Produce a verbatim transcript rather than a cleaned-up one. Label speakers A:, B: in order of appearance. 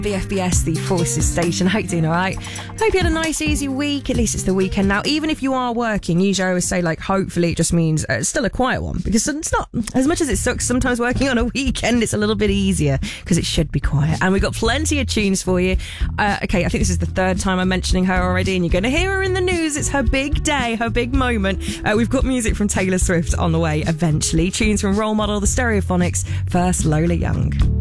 A: V F B S, the Forces station. Hope you're doing all right. Hope you had a nice, easy week. At least it's the weekend now. Even if you are working, usually I always say, like, hopefully it just means uh, it's still a quiet one. Because it's not, as much as it sucks sometimes working on a weekend, it's a little bit easier because it should be quiet. And we've got plenty of tunes for you. Uh, okay, I think this is the third time I'm mentioning her already, and you're going to hear her in the news. It's her big day, her big moment. Uh, we've got music from Taylor Swift on the way eventually. Tunes from Role Model, the Stereophonics. First, Lola Young.